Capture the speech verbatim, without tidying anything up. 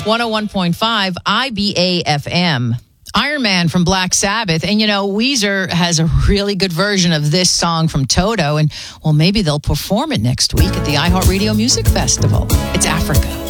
one oh one point five I B A F M. Iron Man from Black Sabbath. And, you know, Weezer has a really good version of this song from Toto. And, well, maybe they'll perform it next week at the iHeartRadio Music Festival. It's Africa.